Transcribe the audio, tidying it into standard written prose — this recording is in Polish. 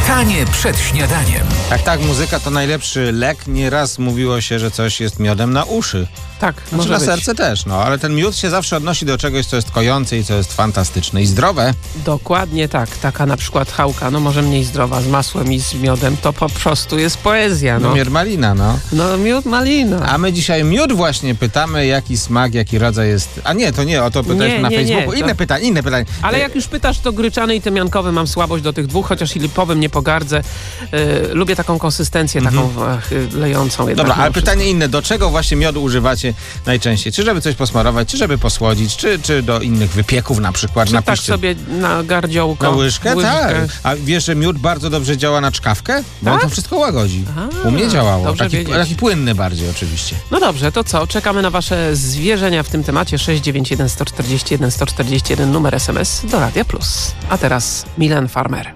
Czytanie przed śniadaniem. Tak, muzyka to najlepszy lek. Nieraz mówiło się, że coś jest miodem na uszy. Tak, Znaczy może na być. serce też, ale ten miód się zawsze odnosi do czegoś, co jest kojące i co jest fantastyczne i zdrowe. Dokładnie tak. Taka na przykład chałka, może mniej zdrowa, z masłem i z miodem, to po prostu jest poezja. Miód malina, No miód malina. A my dzisiaj miód właśnie pytamy, jaki smak, jaki rodzaj jest. A nie, to nie, o to pytałeś na Facebooku. to... Inne pytanie. Ale jak już pytasz, to gryczany i tymiankowy mam słabość do tych dwóch, chociaż i lipowym nie pogardzę. Lubię taką konsystencję, taką lejącą. Dobra, ale pytanie inne. Do czego właśnie miodu używacie najczęściej? Czy żeby coś posmarować, czy żeby posłodzić, czy do innych wypieków na przykład? Czy tak sobie na gardziołko? Na łyżkę? Tak. A wiesz, że miód bardzo dobrze działa na czkawkę? Bo on to wszystko łagodzi. U mnie działało. Taki płynny bardziej oczywiście. No dobrze, to co? Czekamy na wasze zwierzenia w tym temacie. 691 141 141 numer SMS do Radia Plus. A teraz Milan Farmer.